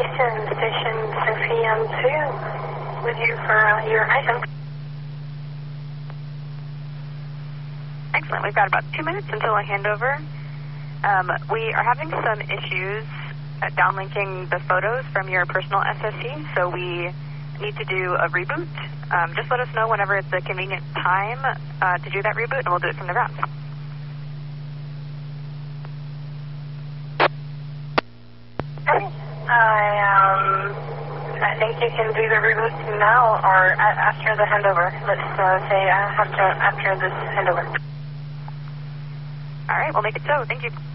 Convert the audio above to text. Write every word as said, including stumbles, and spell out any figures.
Station, Station Sophie M two, with you for uh, your item. Excellent. We've got about two minutes until a handover. Um, we are having some issues at downlinking the photos from your personal S S C, so we need to do a reboot. Um, just let us know whenever it's a convenient time uh, to do that reboot, and we'll do it from the ground. Okay. I, um, I think you can do the reboot now or a after the handover. Let's uh, say after, after this handover. All right, we'll make it so. Thank you.